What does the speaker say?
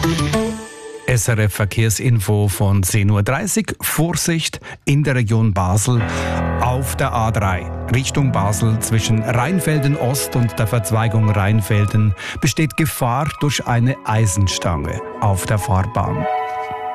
SRF Verkehrsinfo von 10.30 Uhr. Vorsicht in der Region Basel auf der A3 Richtung Basel zwischen Rheinfelden Ost und der Verzweigung Rheinfelden besteht Gefahr durch eine Eisenstange auf der Fahrbahn.